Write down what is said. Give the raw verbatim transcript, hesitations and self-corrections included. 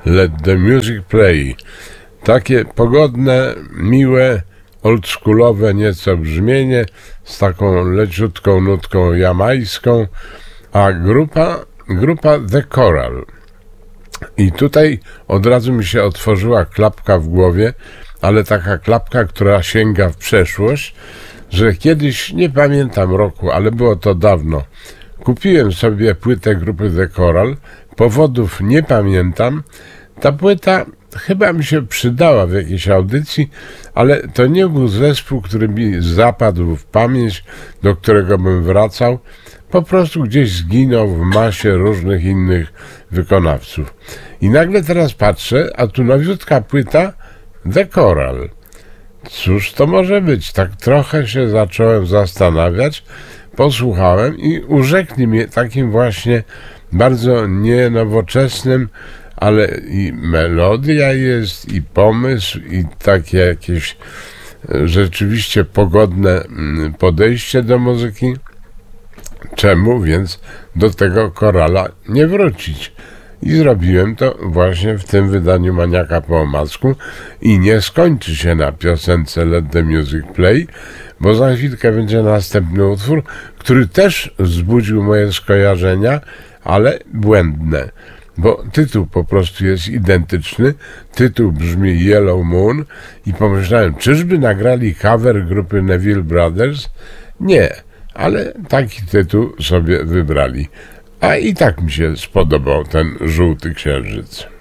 Let the music play. Takie pogodne, miłe, oldschoolowe nieco brzmienie z taką leciutką nutką jamańską, a grupa, grupa The Coral. I tutaj od razu mi się otworzyła klapka w głowie, ale taka klapka, która sięga w przeszłość, że kiedyś, nie pamiętam roku, ale było to dawno, kupiłem sobie płytę grupy The Coral, powodów nie pamiętam. Ta płyta chyba mi się przydała w jakiejś audycji, ale to nie był zespół, który mi zapadł w pamięć, do którego bym wracał. Po prostu gdzieś zginął w masie różnych innych wykonawców. I nagle teraz patrzę, a tu nowiutka płyta The Coral. Cóż to może być? Tak trochę się zacząłem zastanawiać, posłuchałem i urzekli mnie takim właśnie bardzo nienowoczesnym, ale i melodia jest, i pomysł, i takie jakieś rzeczywiście pogodne podejście do muzyki. Czemu więc do tego Korala nie wrócić? I zrobiłem to właśnie w tym wydaniu Maniaka po omacku i nie skończy się na piosence Let the Music Play, bo za chwilkę będzie następny utwór, który też wzbudził moje skojarzenia, ale błędne, bo tytuł po prostu jest identyczny, tytuł brzmi Yellow Moon i pomyślałem, czyżby nagrali cover grupy Neville Brothers? Nie, ale taki tytuł sobie wybrali. A i tak mi się spodobał ten żółty księżyc.